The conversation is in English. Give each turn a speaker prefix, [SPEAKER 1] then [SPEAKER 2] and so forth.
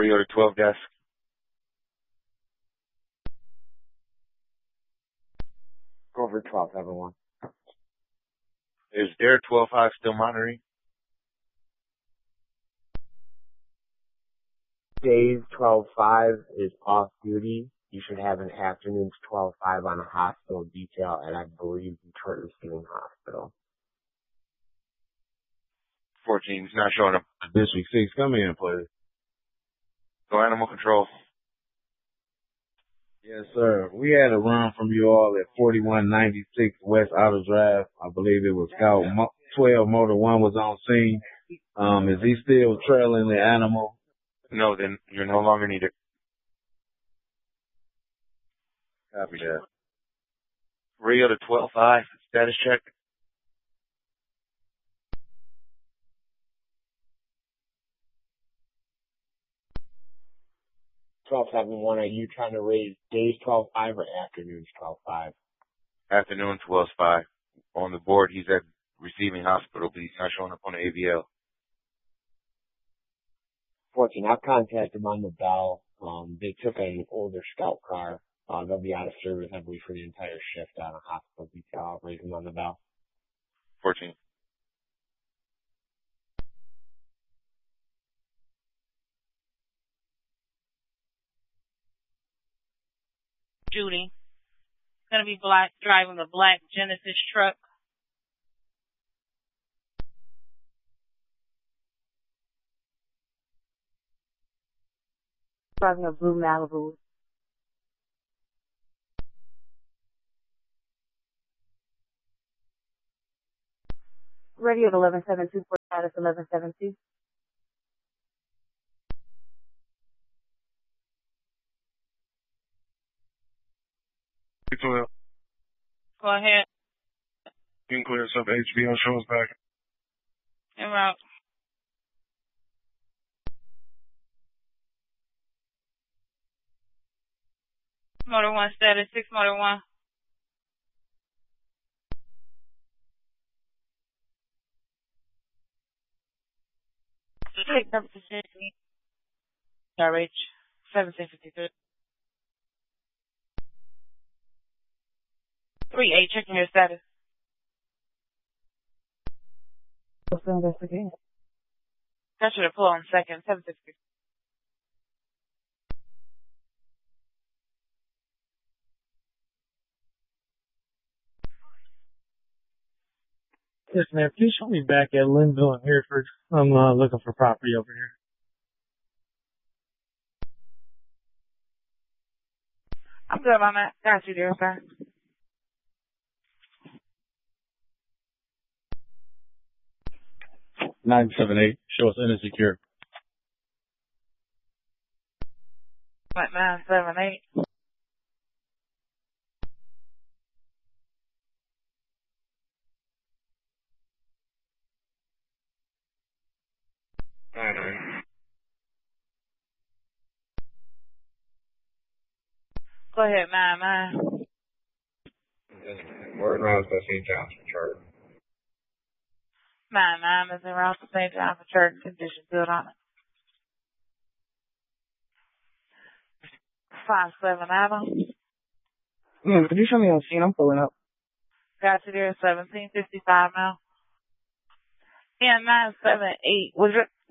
[SPEAKER 1] Rio to 12 desk.
[SPEAKER 2] Go for 12, everyone.
[SPEAKER 1] Is there 12-5 still monitoring?
[SPEAKER 2] Days 12-5 is off duty. You should have an afternoons 12-5 on a hospital detail, and I believe Detroit Receiving Hospital.
[SPEAKER 1] 14, he's not showing up.
[SPEAKER 3] District 6, come in, please.
[SPEAKER 1] Go animal control.
[SPEAKER 3] Yes, sir. We had a run from you all at 4196 West Outer Drive. I believe it was Scout 12 Motor 1 was on scene. Is he still trailing the animal?
[SPEAKER 1] No, then you're no longer needed.
[SPEAKER 3] Copy that.
[SPEAKER 1] Rio to 12-5, status check.
[SPEAKER 2] One. Are you trying to raise days 12-5 or afternoons 12-5?
[SPEAKER 1] Afternoon 12-5. On the board, he's at Receiving Hospital, but he's not showing up on the AVL.
[SPEAKER 2] 14, I've contacted them on the bell. They took an older Scout car. They'll be out of service, I believe, for the entire shift on a hospital detail. I'll raise them on the bell.
[SPEAKER 1] 14.
[SPEAKER 4] Judy. Gonna be driving a black Genesis truck.
[SPEAKER 5] Driving a blue Malibu. Radio at 1172 for status 1172.
[SPEAKER 4] Go ahead.
[SPEAKER 6] You can clear us up. HBO shows back.
[SPEAKER 4] En route. Motor 1 status, 6 Motor 1. Take number 50. RH 1753. 3-8, checking your status.
[SPEAKER 5] What's the investigation?
[SPEAKER 4] That should have pulled on second, 763.
[SPEAKER 7] Yes, ma'am. Please show me back at Linville and Hereford. I'm looking for property over here.
[SPEAKER 4] I'm good on that. Got you there, sir.
[SPEAKER 3] Nine 7-8. Show us insecure.
[SPEAKER 4] 978. Go ahead, 9-9.
[SPEAKER 6] We're around to St. John's for chart.
[SPEAKER 4] 9-9 is en route to St. John for church condition built on it. 5-7 Adam.
[SPEAKER 5] Yeah, could you show me on scene? I'm pulling up.
[SPEAKER 4] Got you there, 1755 now. Yeah, 978. Was your